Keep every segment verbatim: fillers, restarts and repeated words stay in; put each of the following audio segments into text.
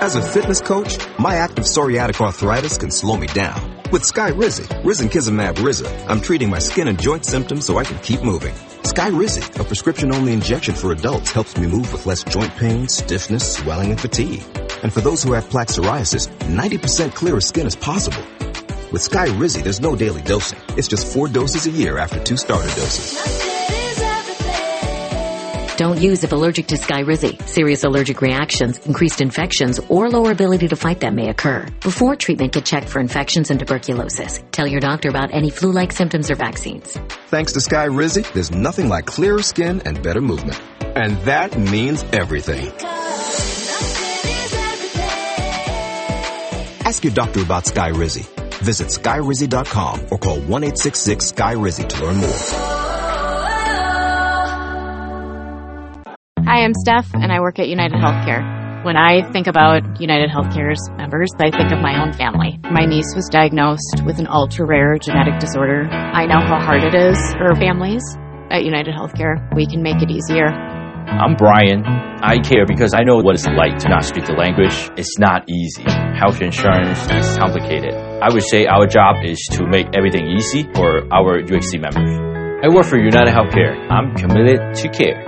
As a fitness coach, my active psoriatic arthritis can slow me down. With Skyrizi, risankizumab Riza, I'm treating my skin and joint symptoms so I can keep moving. Skyrizi, a prescription-only injection for adults, helps me move with less joint pain, stiffness, swelling, and fatigue. And for those who have plaque psoriasis, ninety percent clearer skin is possible. With Skyrizi, there's no daily dosing. It's just four doses a year after two starter doses. Don't use if allergic to Skyrizi. Serious allergic reactions, increased infections, or lower ability to fight them may occur. Before treatment, get checked for infections and tuberculosis. Tell your doctor about any flu-like symptoms or vaccines. Thanks to Skyrizi, there's nothing like clearer skin and better movement. And that means everything. Ask your doctor about Skyrizi. Visit Skyrizi dot com or call one eight six six Sky Rizi to learn more. Hi, I'm Steph, and I work at United Healthcare. When I think about United Healthcare's members, I think of my own family. My niece was diagnosed with an ultra-rare genetic disorder. I know how hard it is for families. At United Healthcare, we can make it easier. I'm Brian. I care because I know what it's like to not speak the language. It's not easy. Health insurance is complicated. I would say our job is to make everything easy for our U H C members. I work for United Healthcare. I'm committed to care.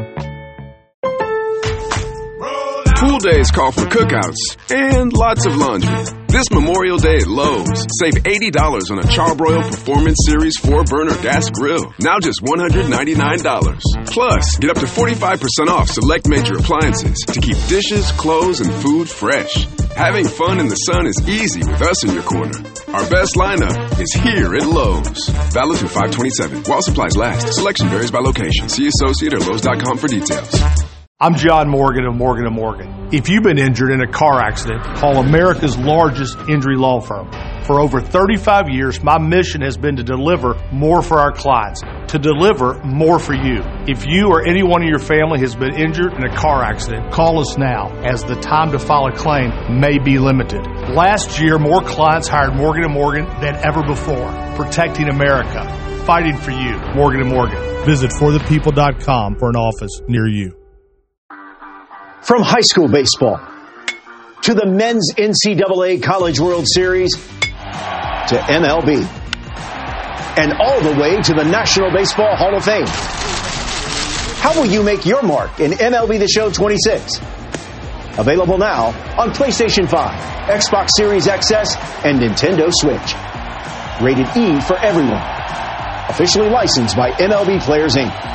Pool days call for cookouts and lots of laundry. This Memorial Day at Lowe's, save eighty dollars on a Charbroil Performance Series four burner gas grill. Now just one hundred ninety-nine dollars. Plus, get up to forty-five percent off select major appliances to keep dishes, clothes, and food fresh. Having fun in the sun is easy with us in your corner. Our best lineup is here at Lowe's. Valid through five twenty-seven. While supplies last. Selection varies by location. See associate or Lowe's dot com for details. I'm John Morgan of Morgan and Morgan. If you've been injured in a car accident, call America's largest injury law firm. For over thirty-five years, my mission has been to deliver more for our clients, to deliver more for you. If you or anyone in your family has been injured in a car accident, call us now, as the time to file a claim may be limited. Last year, more clients hired Morgan and Morgan than ever before, protecting America, fighting for you. Morgan and Morgan. Visit for the people dot com for an office near you. From high school baseball to the men's N C double A College World Series to M L B and all the way to the National Baseball Hall of Fame. How will you make your mark in M L B The Show twenty-six? Available now on PlayStation five, Xbox Series X S, and Nintendo Switch. Rated E for everyone. Officially licensed by M L B Players, Incorporated.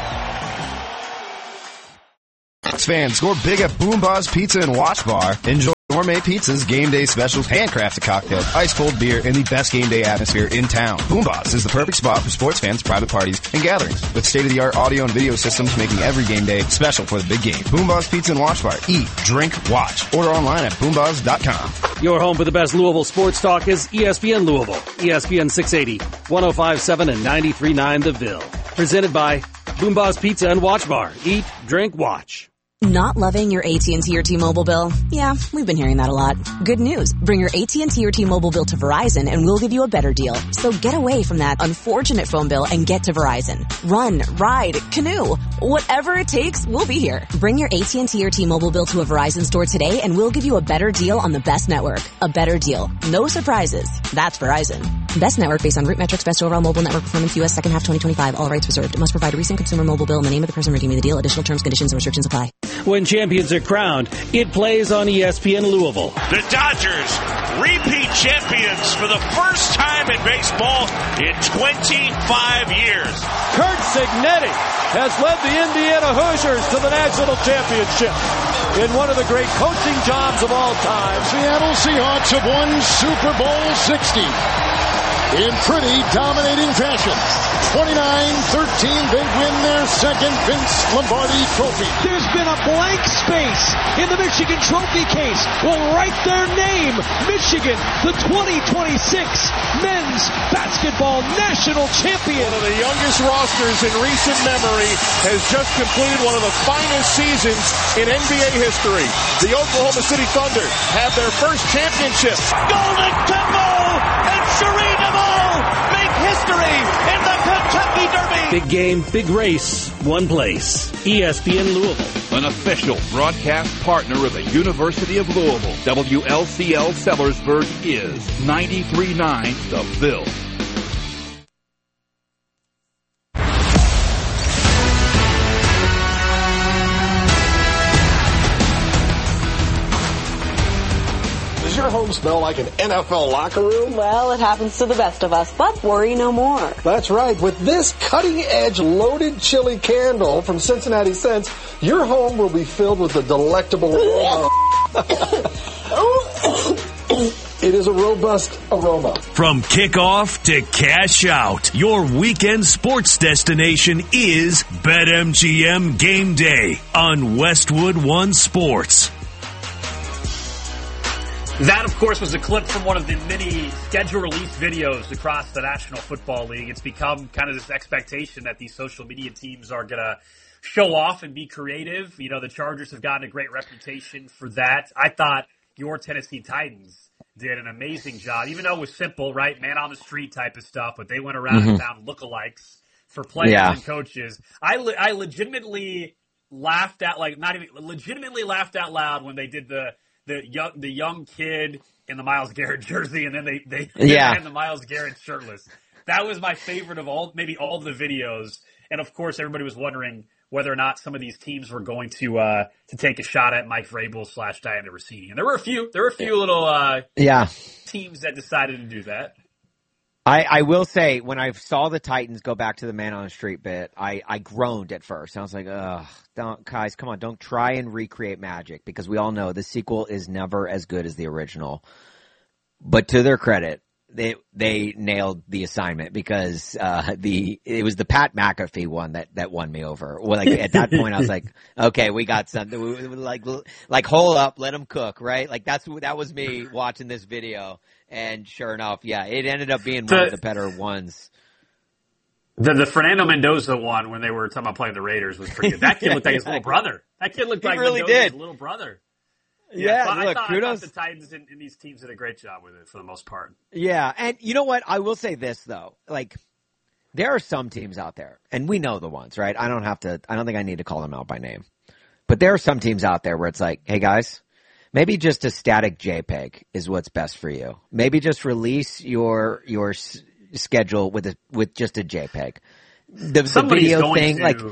Fans, score big at Boom Boss Pizza and Watch Bar. Enjoy gourmet pizzas, game day specials, handcrafted cocktails, ice cold beer, and the best game day atmosphere in town. Boom Boss is the perfect spot for sports fans, private parties, and gatherings, with state-of-the-art audio and video systems making every game day special for the big game. Boom Boss Pizza and Watch Bar. Eat, drink, watch. Order online at boom boss dot com. Your home for the best Louisville sports talk is E S P N Louisville. E S P N six eighty, one oh five point seven and ninety-three point nine The Ville. Presented by Boom Boss Pizza and Watch Bar. Eat, drink, watch. Not loving your A T and T or T-Mobile bill? Yeah, we've been hearing that a lot. Good news. Bring your A T and T or T-Mobile bill to Verizon and we'll give you a better deal. So get away from that unfortunate phone bill and get to Verizon. Run, ride, canoe. Whatever it takes, we'll be here. Bring your A T and T or T-Mobile bill to a Verizon store today and we'll give you a better deal on the best network. A better deal. No surprises. That's Verizon. Best network based on root metrics, best overall mobile network performance, U S second half twenty twenty-five. All rights reserved. Must provide a recent consumer mobile bill in the name of the person redeeming the deal. Additional terms, conditions, and restrictions apply. When champions are crowned, it plays on E S P N Louisville. The Dodgers, repeat champions for the first time in baseball in twenty-five years. Curt Cignetti has led the Indiana Hoosiers to the national championship in one of the great coaching jobs of all time. Seattle Seahawks have won Super Bowl sixty in pretty dominating fashion. twenty-nine thirteen, they win their second Vince Lombardi trophy. There's been a blank space in the Michigan trophy case. Will write their name. Michigan, the twenty twenty-six men's basketball national champion. One of the youngest rosters in recent memory has just completed one of the finest seasons in N B A history. The Oklahoma City Thunder have their first championship. Golden Temple and Sheree DeVoe make history in the Kentucky Derby. Big game, big race, one place. E S P N Louisville. An official broadcast partner of the University of Louisville. W L C L Sellersburg is ninety-three point nine The Ville. Does your home smell like an N F L locker room? Well, it happens to the best of us, but worry no more. That's right. With this cutting-edge loaded chili candle from Cincinnati Scents, your home will be filled with the delectable aroma. It is a robust aroma. From kickoff to cash out, your weekend sports destination is BetMGM Game Day on Westwood One Sports. That, of course, was a clip from one of the many schedule release videos across the National Football League. It's become kind of this expectation that these social media teams are going to show off and be creative. You know, the Chargers have gotten a great reputation for that. I thought your Tennessee Titans did an amazing job, even though it was simple, right? Man on the street type of stuff, but they went around mm-hmm. and found lookalikes for players yeah. and coaches. I, le- I legitimately laughed out, like not even, legitimately laughed out loud when they did the, the young, the young kid in the Myles Garrett jersey, and then they, they, they yeah. ran the Myles Garrett shirtless. That was my favorite of all, maybe all of the videos. And of course, everybody was wondering whether or not some of these teams were going to uh, to take a shot at Mike Vrabel slash Diana Rossini. And there were a few. There were a few little uh, yeah. teams that decided to do that. I, I will say, when I saw the Titans go back to the man on the street bit, I, I groaned at first. I was like, ugh, don't, guys, come on, don't try and recreate magic, because we all know the sequel is never as good as the original. But to their credit, They they nailed the assignment, because uh, the it was the Pat McAfee one that, that won me over. Well, like at that point, I was like, okay, we got something. We, we, like like hold up, let them cook, right? Like that's that was me watching this video, and sure enough, yeah, it ended up being the, one of the better ones. The the Fernando Mendoza one, when they were talking about playing the Raiders, was pretty good. That kid looked like his little brother. That kid looked he like really Mendoza's did. little brother. Yeah, Yeah, so look, I, thought, kudos. I thought the Titans and, and these teams did a great job with it for the most part. Yeah, and you know what? I will say this, though. Like, there are some teams out there, and we know the ones, right? I don't have to – I don't think I need to call them out by name. But there are some teams out there where it's like, hey, guys, maybe just a static JPEG is what's best for you. Maybe just release your your s- schedule with a, with just a JPEG. The, the video thing, to, like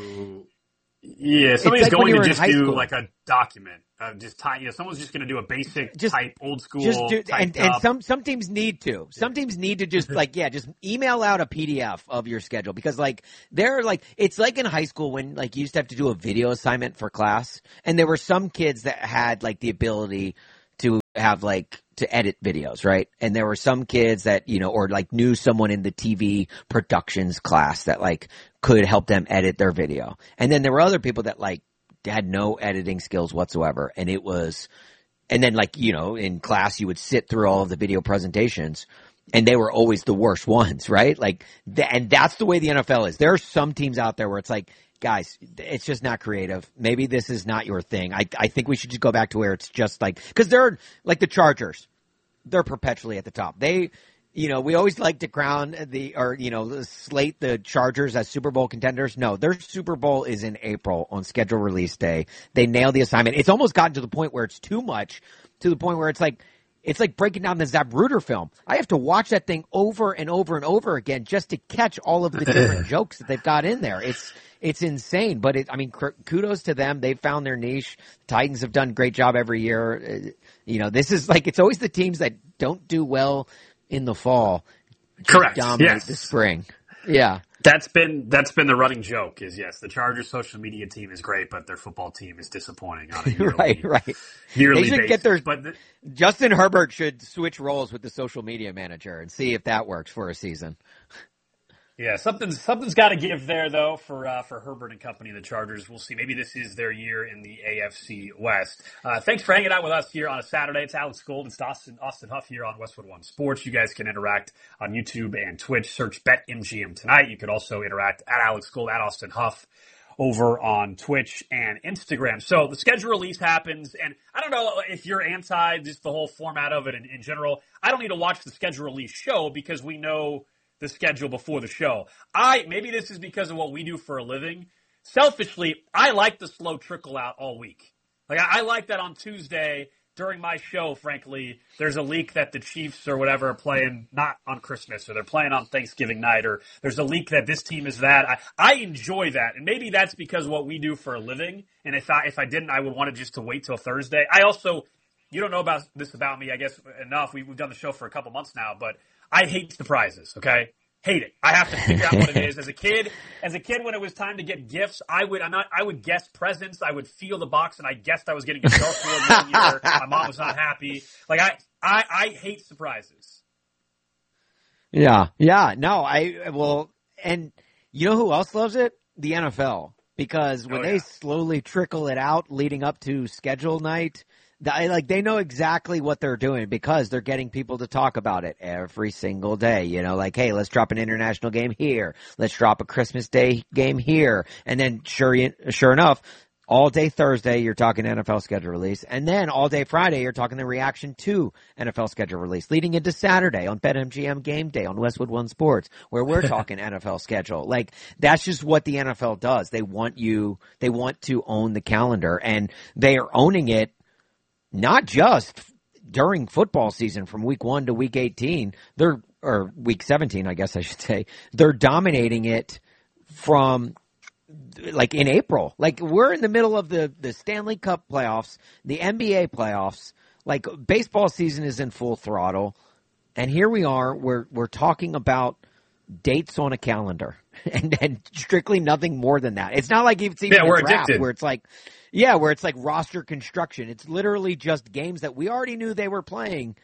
– yeah, somebody's like going to just do school. like a document. Uh, just type, you know, someone's just going to do a basic just, type, old school. Just do, and, and up. some some teams need to. Some teams need to just like yeah, just email out a P D F of your schedule, because like they're like it's like in high school when like you used to have to do a video assignment for class, and there were some kids that had like the ability to have like to edit videos, right? And there were some kids that, you know, or like knew someone in the T V productions class that like could help them edit their video. And then there were other people that like had no editing skills whatsoever. And it was, and then like, you know, in class you would sit through all of the video presentations, and they were always the worst ones, right? Like, th- and that's the way the N F L is. There are some teams out there where it's like, guys, it's just not creative. Maybe this is not your thing. I I think we should just go back to where it's just like, because they're like the Chargers. They're perpetually at the top. They, you know, we always like to crown the, or, you know, slate the Chargers as Super Bowl contenders. No, their Super Bowl is in April on schedule release day. They nailed the assignment. It's almost gotten to the point where it's too much, to the point where it's like, it's like breaking down the Zapruder film. I have to watch that thing over and over and over again just to catch all of the different jokes that they've got in there. It's, It's insane, but it, I mean, kudos to them. They've found their niche. Titans have done a great job every year. You know, this is like, it's always the teams that don't do well in the fall. Correct. Dominate yes. the spring. Yeah. That's been, that's been the running joke is yes, the Chargers social media team is great, but their football team is disappointing on a yearly, right, right. yearly they should basis. Get their, but the, Justin Herbert should switch roles with the social media manager and see if that works for a season. Yeah, something's something's got to give there though for uh, for Herbert and company, the Chargers. We'll see. Maybe this is their year in the A F C West. Uh, thanks for hanging out with us here on a Saturday. It's Alex Gold and Austin Austin Huff here on Westwood One Sports. You guys can interact on YouTube and Twitch. Search BetMGM tonight. You could also interact at Alex Gold, at Austin Huff over on Twitch and Instagram. So the schedule release happens, and I don't know if you're anti just the whole format of it in, in general. I don't need to watch the schedule release show because we know the schedule before the show. I maybe this is because of what we do for a living. Selfishly, I like the slow trickle out all week. Like I, I like that on Tuesday during my show, frankly, there's a leak that the Chiefs or whatever are playing not on Christmas or they're playing on Thanksgiving night, or there's a leak that this team is that. I, I enjoy that. And maybe that's because of what we do for a living. And if I, if I didn't, I would want to just to wait till Thursday. I also, you don't know about this about me, I guess, enough. We, we've done the show for a couple months now, but I hate surprises, okay? Hate it. I have to figure out what it is. As a kid, as a kid, when it was time to get gifts, I would I'm not I would guess presents. I would feel the box, and I guessed I was getting a Dark Lord one year. My mom was not happy. Like I, I, I hate surprises. Yeah, yeah. No, I well, and you know who else loves it? The N F L, because when oh, yeah. they slowly trickle it out leading up to schedule night. I, like they know exactly what they're doing because they're getting people to talk about it every single day. You know, like, hey, let's drop an international game here. Let's drop a Christmas Day game here. And then sure, sure enough, all day Thursday, you're talking N F L schedule release. And then all day Friday, you're talking the reaction to N F L schedule release, leading into Saturday on BetMGM Game Day on Westwood One Sports, where we're talking N F L schedule. Like, that's just what the N F L does. They want you, they want to own the calendar, and they are owning it. Not just during football season from week one to week eighteen, they're, or week seventeen, I guess I should say, they're dominating it from like in April. Like we're in the middle of the, the Stanley Cup playoffs, the N B A playoffs, like baseball season is in full throttle. And here we are, we're, we're talking about dates on a calendar and, and strictly nothing more than that. It's not like it's even yeah, a we're draft addicted. where it's like, yeah, where it's like roster construction. It's literally just games that we already knew they were playing.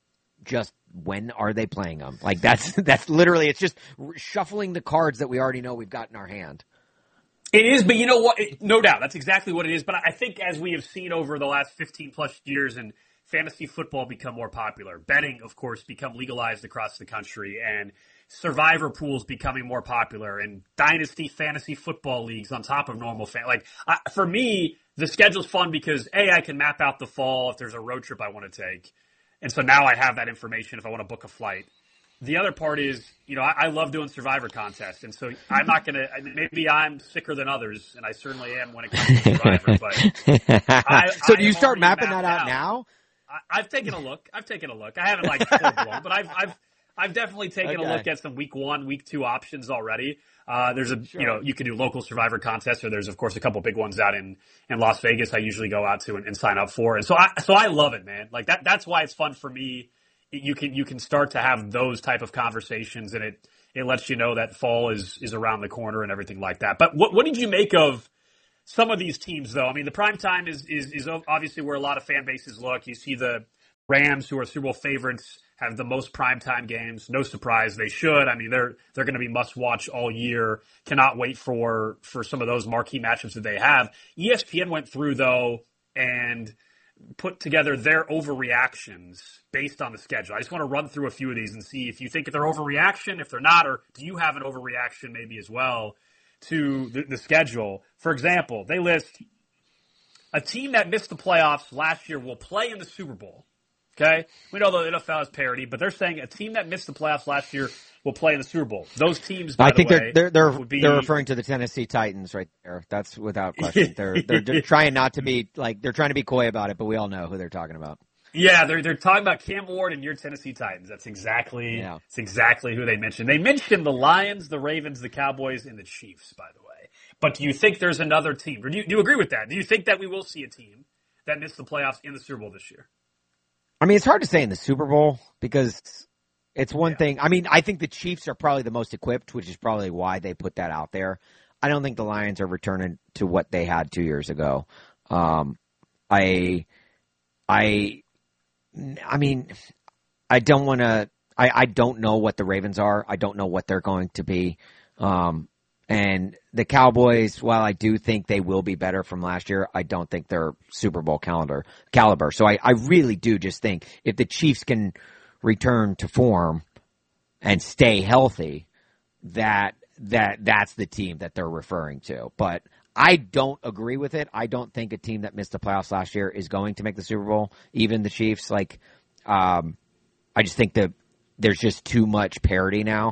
Just when are they playing them? Like that's that's literally it's just shuffling the cards that we already know we've got in our hand. It is, but you know what? It, no doubt, that's exactly what it is. But I think as we have seen over the last fifteen plus years, and fantasy football become more popular, betting, of course, become legalized across the country, and survivor pools becoming more popular, and dynasty fantasy football leagues on top of normal fan. Like I, for me, the schedule's fun because A, I can map out the fall if there's a road trip I want to take, and so now I have that information if I want to book a flight. The other part is, you know, I, I love doing survivor contests, and so I'm not going to. Maybe I'm sicker than others, and I certainly am when it comes to survivor. But I, so I do you start mapping that out out. now? I, I've taken a look. I've taken a look. I haven't like full blown, but I've I've I've definitely taken okay. a look at some week one, week two options already. Uh, there's a, sure. you know, you can do local survivor contests, or there's of course a couple big ones out in, in Las Vegas I usually go out to and, and sign up for. And so I, so I love it, man. Like that, that's why it's fun for me. You can, you can start to have those type of conversations, and it, it lets you know that fall is, is around the corner and everything like that. But what, what did you make of some of these teams though? I mean, the prime time is, is, is obviously where a lot of fan bases look. You see the Rams, who are Super Bowl favorites, have the most primetime games. No surprise, they should. I mean, they're they're going to be must-watch all year. Cannot wait for for some of those marquee matchups that they have. E S P N went through, though, and put together their overreactions based on the schedule. I just want to run through a few of these and see if you think they're overreaction, if they're not, or do you have an overreaction maybe as well to the, the schedule. For example, they list a team that missed the playoffs last year will play in the Super Bowl. Okay, we know the N F L is parity, but they're saying a team that missed the playoffs last year will play in the Super Bowl. Those teams, by I think the way, they're they're they're, be, they're referring to the Tennessee Titans right there. That's without question. They're they're, they're trying not to be like they're trying to be coy about it, but we all know who they're talking about. Yeah, they're they're talking about Cam Ward and your Tennessee Titans. That's exactly yeah. That's exactly who they mentioned. They mentioned the Lions, the Ravens, the Cowboys, and the Chiefs. By the way, but do you think there's another team? Or do you, do you agree with that? Do you think that we will see a team that missed the playoffs in the Super Bowl this year? I mean, it's hard to say in the Super Bowl because it's one yeah. thing. I mean, I think the Chiefs are probably the most equipped, which is probably why they put that out there. I don't think the Lions are returning to what they had two years ago. Um, I, I, I mean, I don't want to. I, I don't know what the Ravens are. I don't know what they're going to be. Um, and the Cowboys, while I do think they will be better from last year, I don't think they're Super Bowl calendar caliber. So I, I really do just think if the Chiefs can return to form and stay healthy, that that that's the team that they're referring to. But I don't agree with it. I don't think a team that missed the playoffs last year is going to make the Super Bowl. Even the Chiefs, like, um, I just think that there's just too much parity now.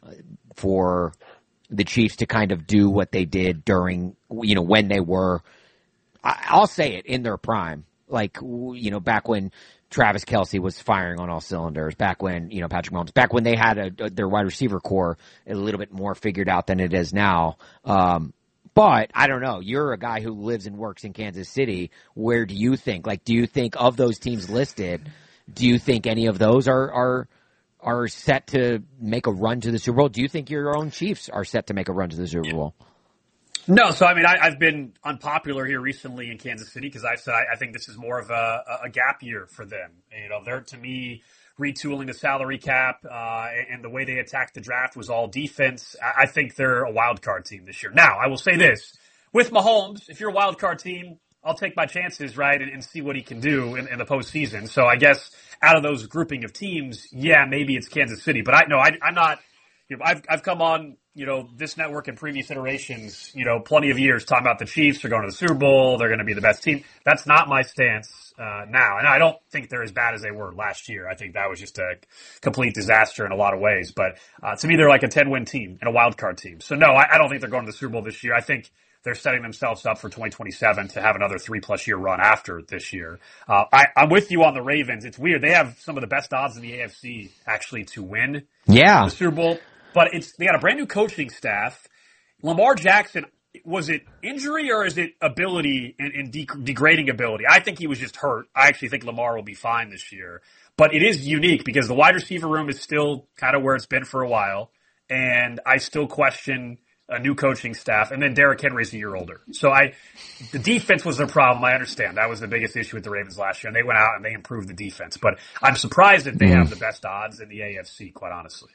for the Chiefs to kind of do what they did during, you know, when they were, I'll say it, in their prime. Like, you know, back when Travis Kelce was firing on all cylinders, back when, you know, Patrick Mahomes, back when they had a, a, their wide receiver core a little bit more figured out than it is now. Um, but I don't know. You're a guy who lives and works in Kansas City. Where do you think, like, do you think of those teams listed, do you think any of those are, are, are set to make a run to the Super Bowl? Do you think your own Chiefs are set to make a run to the Super Bowl? No, so I mean, I, I've been unpopular here recently in Kansas City because I said I, I think this is more of a, a gap year for them. You know, they're, to me, retooling the salary cap uh, and the way they attacked the draft was all defense. I, I think they're a wild card team this year. Now, I will say this. With Mahomes, if you're a wild card team, I'll take my chances, right, and, and see what he can do in, in the postseason. So I guess out of those grouping of teams, yeah, maybe it's Kansas City. But I no, I, I'm not. You know, I've I've come on, you know, this network in previous iterations, you know, plenty of years talking about the Chiefs are going to the Super Bowl, they're going to be the best team. That's not my stance uh, now, and I don't think they're as bad as they were last year. I think that was just a complete disaster in a lot of ways. But uh, to me, they're like a ten-win team and a wild card team. So no, I, I don't think they're going to the Super Bowl this year. I think they're setting themselves up for twenty twenty-seven to have another three-plus year run after this year. Uh, I, I'm with you on the Ravens. It's weird. They have some of the best odds in the A F C, actually, to win yeah. the Super Bowl. But it's they got a brand new coaching staff. Lamar Jackson, was it injury or is it ability and, and de- degrading ability? I think he was just hurt. I actually think Lamar will be fine this year. But it is unique because the wide receiver room is still kind of where it's been for a while. And I still question a new coaching staff, and then Derrick Henry's a year older. So I, the defense was their problem. I understand that was the biggest issue with the Ravens last year, and they went out and they improved the defense. But I'm surprised that they mm. have the best odds in the A F C, quite honestly.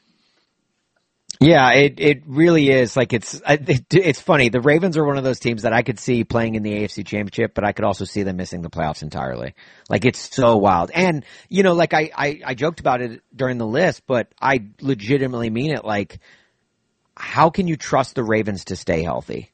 Yeah, it it really is. Like it's it, it's funny. The Ravens are one of those teams that I could see playing in the A F C Championship, but I could also see them missing the playoffs entirely. Like it's so wild. And you know, like I I, I joked about it during the list, but I legitimately mean it. Like, how can you trust the Ravens to stay healthy?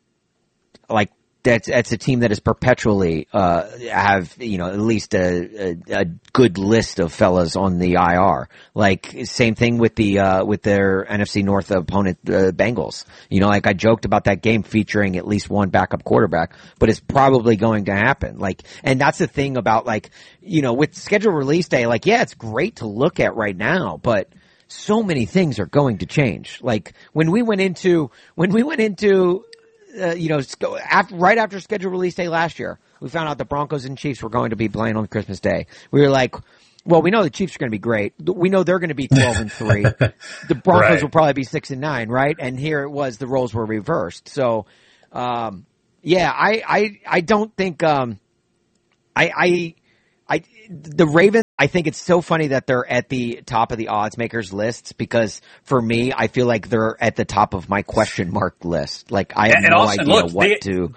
Like that's that's a team that is perpetually uh have you know at least a, a, a good list of fellas on the I R. Like same thing with the uh with their N F C North opponent, uh, Bengals. You know, like I joked about that game featuring at least one backup quarterback, but it's probably going to happen. Like, and that's the thing about like you know with schedule release day. Like, yeah, it's great to look at right now, but so many things are going to change. Like when we went into when we went into Uh, you know, after, right after schedule release day last year, we found out the Broncos and Chiefs were going to be playing on Christmas Day. We were like, well, we know the Chiefs are going to be great. We know they're going to be twelve and three. The Broncos right. will probably be six and nine, right? And here it was, the roles were reversed. So, um, yeah, I, I, I don't think, um, I, I, I, the Ravens, I think it's so funny that they're at the top of the odds makers lists because for me, I feel like they're at the top of my question mark list. Like I have and, and no also, idea look, what the, to.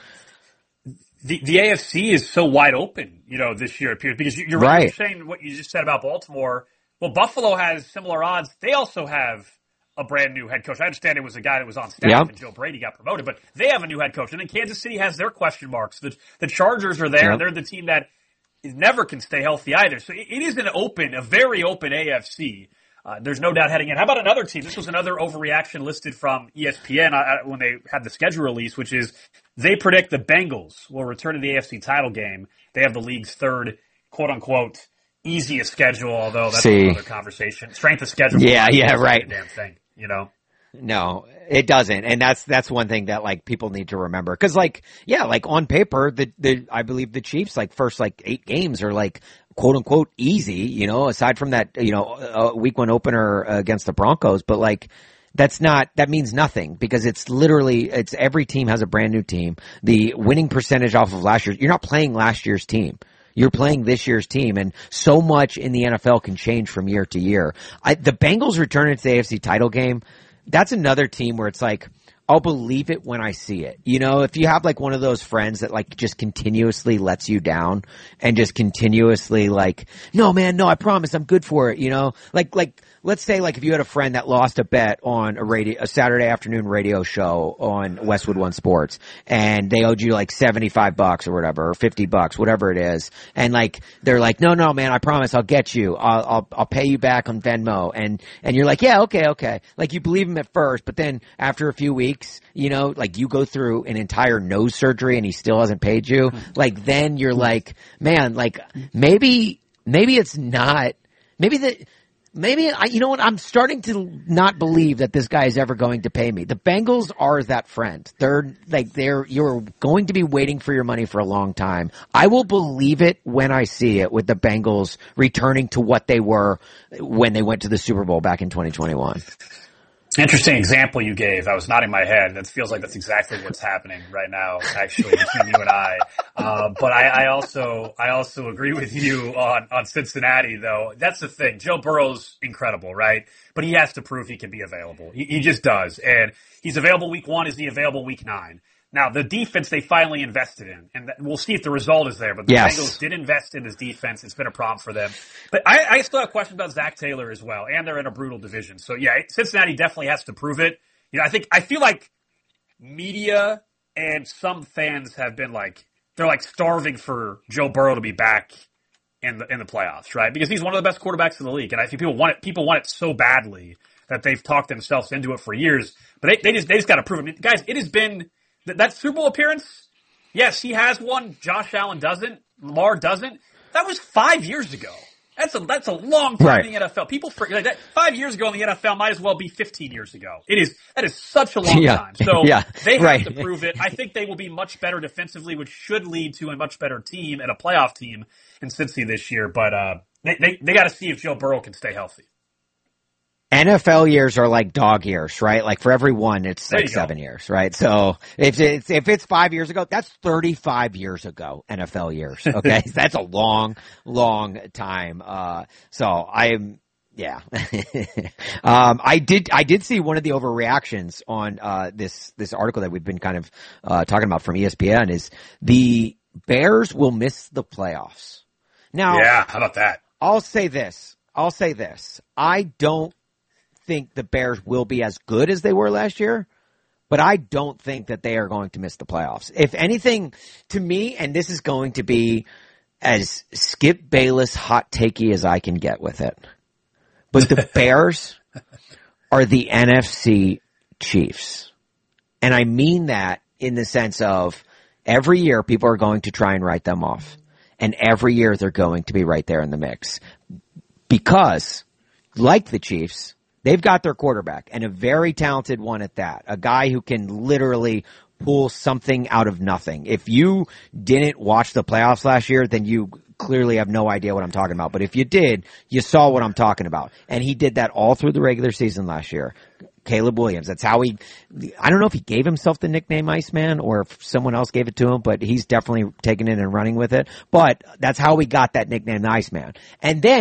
The the A F C is so wide open, you know, this year it appears because you're right. You're saying what you just said about Baltimore. Well, Buffalo has similar odds. They also have a brand new head coach. I understand it was a guy that was on staff yep. and Joe Brady got promoted, but they have a new head coach. And then Kansas City has their question marks. The the Chargers are there. Yep. They're the team that never can stay healthy either. So it, it is an open, a very open A F C. Uh, there's no doubt heading in. How about another team? This was another overreaction listed from E S P N uh, when they had the schedule release, which is they predict the Bengals will return to the A F C title game. They have the league's third, quote unquote, easiest schedule, although that's See. another conversation. Strength of schedule. Yeah, yeah, right. Damn thing, you know? No, it doesn't. And that's, that's one thing that like people need to remember. Cause like, yeah, like on paper, the, the, I believe the Chiefs like first like eight games are like quote unquote easy, you know, aside from that, you know, uh, week one opener against the Broncos. But like, that's not, that means nothing because it's literally, it's every team has a brand new team. The winning percentage off of last year, you're not playing last year's team. You're playing this year's team, and so much in the N F L can change from year to year. I, the Bengals returning to the A F C title game, that's another team where it's like, I'll believe it when I see it. You know, if you have like one of those friends that like just continuously lets you down and just continuously like, no man, no, I promise I'm good for it. You know, like, like, let's say like if you had a friend that lost a bet on a radio, a Saturday afternoon radio show on Westwood One Sports, and they owed you like seventy-five bucks or whatever, or fifty bucks, whatever it is. And like, they're like, no, no, man, I promise I'll get you. I'll, I'll, I'll pay you back on Venmo. And, and you're like, yeah, okay, okay. Like you believe him at first, but then after a few weeks, you know, like you go through an entire nose surgery and he still hasn't paid you. Like then you're like, man, like maybe, maybe it's not, maybe the, Maybe, I, you know what, I'm starting to not believe that this guy is ever going to pay me. The Bengals are that friend. They're, like, they're, you're going to be waiting for your money for a long time. I will believe it when I see it with the Bengals returning to what they were when they went to the Super Bowl back in twenty twenty-one. Interesting example you gave. I was nodding my head. That feels like that's exactly what's happening right now, actually, between you and I. Uh, but I, I also, I also agree with you on, on Cincinnati, though. That's the thing. Joe Burrow's incredible, right? But he has to prove he can be available. He, he just does. And he's available week one. Is he available week nine? Now, the defense they finally invested in, and we'll see if the result is there, but the yes. Bengals did invest in this defense. It's been a problem for them. But I, I still have questions about Zach Taylor as well, and they're in a brutal division. So, yeah, Cincinnati definitely has to prove it. You know, I think, I feel like media and some fans have been like, they're like starving for Joe Burrow to be back in the, in the playoffs, right? Because he's one of the best quarterbacks in the league, and I think people want it, people want it so badly that they've talked themselves into it for years. But they, they just, they just got to prove it. I mean, guys, it has been, that Super Bowl appearance, yes, he has one. Josh Allen doesn't. Lamar doesn't. That was five years ago. That's a that's a long time right. in the N F L. People forget like that. Five years ago in the N F L might as well be fifteen years ago. It is that is such a long yeah. time. So yeah. they have right. to prove it. I think they will be much better defensively, which should lead to a much better team and a playoff team in Cincy this year. But uh, they they, they got to see if Joe Burrow can stay healthy. N F L years are like dog years, right? Like for every one, it's like seven go. years, right? So if it's, if it's five years ago, that's thirty-five years ago, N F L years, okay? That's a long, long time. Uh, so I'm, yeah. um, I did, I did see one of the overreactions on, uh, this, this article that we've been kind of, uh, talking about from E S P N is the Bears will miss the playoffs. Now, yeah, how about that? I'll say this. I'll say this. I don't think the Bears will be as good as they were last year, but I don't think that they are going to miss the playoffs. If anything, to me, and this is going to be as Skip Bayless hot takey as I can get with it, but the Bears are the N F C Chiefs. And I mean that in the sense of every year people are going to try and write them off. And every year they're going to be right there in the mix. Because, like the Chiefs, they've got their quarterback, and a very talented one at that. A guy who can literally pull something out of nothing. If you didn't watch the playoffs last year, then you clearly have no idea what I'm talking about. But if you did, you saw what I'm talking about. And he did that all through the regular season last year. Caleb Williams. That's how he, I don't know if he gave himself the nickname Iceman or if someone else gave it to him, but he's definitely taken it and running with it. But that's how we got that nickname, the Iceman. And then